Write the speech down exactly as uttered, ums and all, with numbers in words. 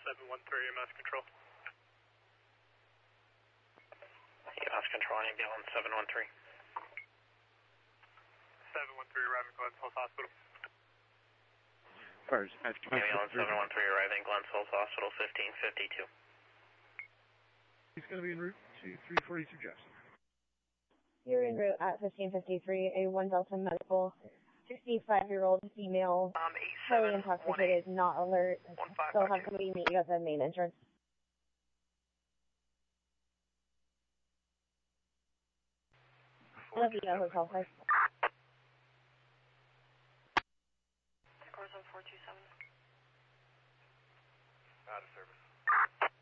seven one three, M S control. M S control, ambulance seven one three. seven one three arriving Glens Falls Hospital. First, ambulance seven one three arriving Glens Falls Hospital, fifteen fifty-two. He's going to be en route to three forty suggestion. You're en route at fifteen fifty-three, a one Delta medical, sixty-five-year-old female, Um, highly intoxicated, not alert. They'll have somebody meet you at the main entrance. Love you, Hotel five.